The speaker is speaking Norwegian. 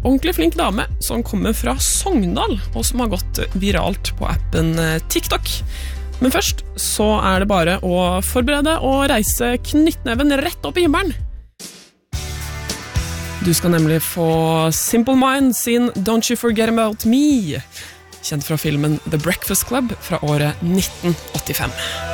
ordentlig flink dame som kommer fra Sogndal, og som har gått viralt på appen TikTok. Men først så det bare å forberede og reise knyttneven rett opp i himmelen. Du skal nemlig få Simple Minds sin Don't You Forget About Me, kjent fra filmen The Breakfast Club fra året 1985.